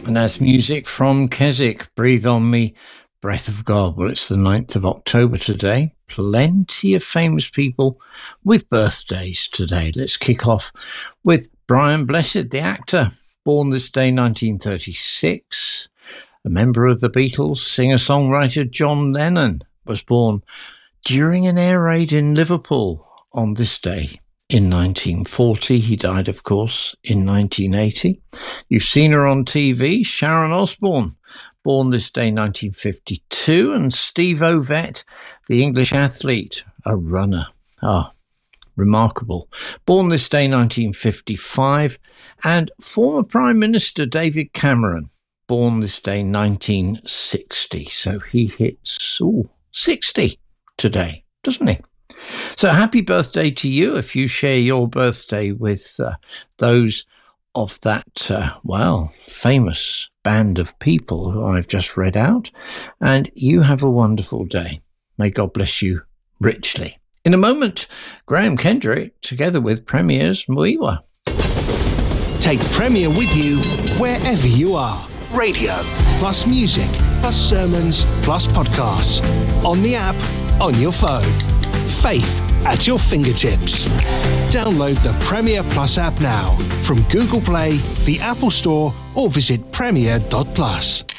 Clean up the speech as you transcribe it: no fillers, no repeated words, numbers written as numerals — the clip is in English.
And that's music from Keswick, Breathe on Me, Breath of God. Well, it's the 9th of October today. Plenty of famous people with birthdays today. Let's kick off with Brian Blessed, the actor, born this day 1936. A member of the Beatles, singer-songwriter John Lennon was born during an air raid in Liverpool on this day. In 1940, he died, of course, in 1980. You've seen her on TV, Sharon Osbourne, born this day 1952, and Steve Ovett, the English athlete, a runner. Remarkable. Born this day 1955, and former Prime Minister David Cameron, born this day 1960. So he hits 60 today, doesn't he? So happy birthday to you if you share your birthday with those of that, famous band of people who I've just read out. And you have a wonderful day. May God bless you richly. In a moment, Graham Kendrick together with Premier's Muiwa. Take Premier with you wherever you are. Radio, plus music, plus sermons, plus podcasts. On the app, on your phone. Faith at your fingertips. Download the Premier Plus app now from Google Play, the Apple Store, or visit premier.plus.